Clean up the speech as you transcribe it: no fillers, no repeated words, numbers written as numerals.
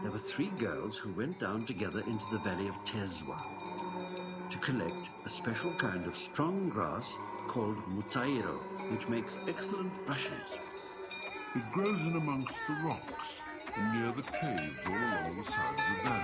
there were 3 girls who went down together into the valley of Tezwa to collect a special kind of strong grass called mutairo, which makes excellent brushes. It grows in amongst the rocks and near the caves all along the side of the valley.